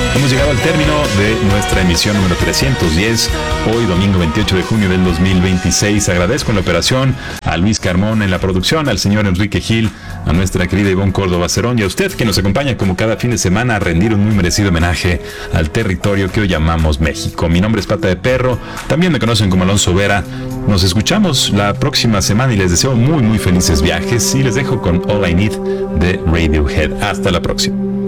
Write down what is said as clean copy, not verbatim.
Hemos llegado al término de nuestra emisión número 310, hoy domingo 28 de junio del 2026. Agradezco en la operación a Luis Carmón, en la producción, al señor Enrique Gil, a nuestra querida Ivonne Córdoba Cerón y a usted que nos acompaña como cada fin de semana a rendir un muy merecido homenaje al territorio que hoy llamamos México. Mi nombre es Pata de Perro, también me conocen como Alonso Vera. Nos escuchamos la próxima semana y les deseo muy felices viajes y les dejo con All I Need de Radiohead. Hasta la próxima.